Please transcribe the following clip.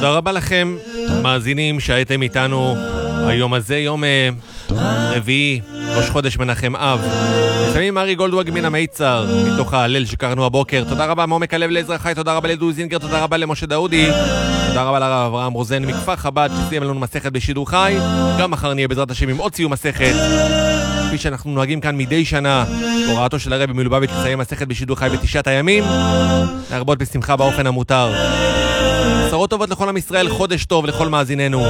תודה רבה לכם, מאזינים שהייתם איתנו היום הזה, יום רביעי, ראש חודש מנחם אב. מסיימים ארי גולדוואג מן המיצר, מתוך ההלל שקראנו הבוקר. תודה רבה מעומק הלב לאזרחי, תודה רבה לדו זינגר, תודה רבה למשה דאודי, תודה רבה לרב אברהם רוזן מכפר חב"ד שסיים לנו מסכת בשידור חי. גם מחר נהיה בעזרת השם עם עוד סיום מסכת, כפי שאנחנו נוהגים כאן מדי שנה. הוראתו של הרבי מלובביץ' לסיים מסכת בשידור חי בתשעת הימים, להרבות בשמחה באופן המותר. בשורות טובות לכל עם ישראל, חודש טוב לכל מאזיננו.